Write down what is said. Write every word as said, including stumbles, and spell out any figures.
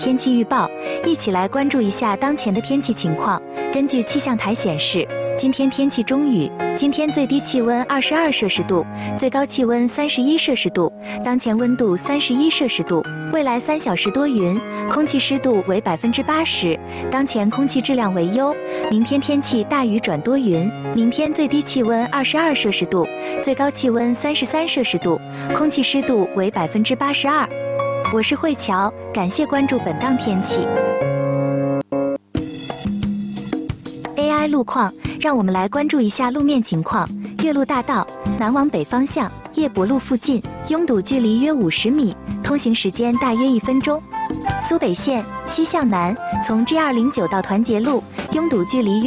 天气预报，一起来关注一下当前的天气情况。根据气象台显示，今天天气中雨，今天最低气温二十二摄氏度，最高气温三十一摄氏度，当前温度三十一摄氏度。未来三小时多云，空气湿度为百分之八十，当前空气质量为优。明天天气大雨转多云，明天最低气温二十二摄氏度，最高气温三十三摄氏度，空气湿度为百分之八十二。我是慧乔，感谢关注本档天气 A I 路况。让我们来关注一下路面情况。岳麓大道南往北方向叶伯路附近拥堵距离约五十米，通行时间大约一分钟。苏北线西向南从 G 二零九到团结路拥堵距离约